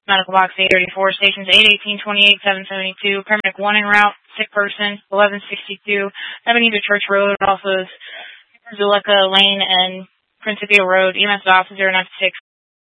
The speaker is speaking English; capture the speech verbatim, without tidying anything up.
Medical box eight thirty-four, stations eight eighteen, twenty-eight, seven seventy-two, paramedic one en route, sick person, eleven sixty-two, Ebenezer Church Road, also is Zuleika Lane and Principia Road, E M S officer nine six